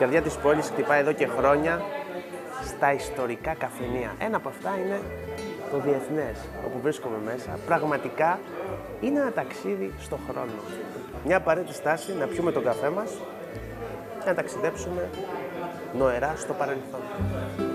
καρδιά της πόλης χτυπάει εδώ και χρόνια στα ιστορικά καφενεία. Ένα από αυτά είναι το Διεθνές, όπου βρίσκομαι μέσα. Πραγματικά είναι ένα ταξίδι στο χρόνο. Μια απαραίτητη στάση να πιούμε τον καφέ μας και να ταξιδέψουμε νοερά στο παρελθόν.